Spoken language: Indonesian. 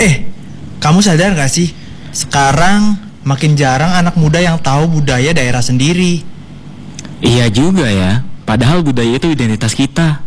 Eh, kamu sadar gak sih? Sekarang makin jarang anak muda yang tahu budaya daerah sendiri. Iya juga ya, padahal budaya itu identitas kita.